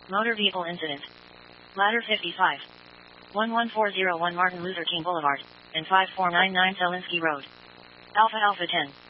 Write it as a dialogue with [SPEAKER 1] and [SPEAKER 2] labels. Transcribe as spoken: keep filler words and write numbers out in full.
[SPEAKER 1] Motor vehicle incident. Ladder fifty-five. one one four zero one Martin Luther King Boulevard, and five four nine nine Zelinsky Road. Alpha Alpha ten.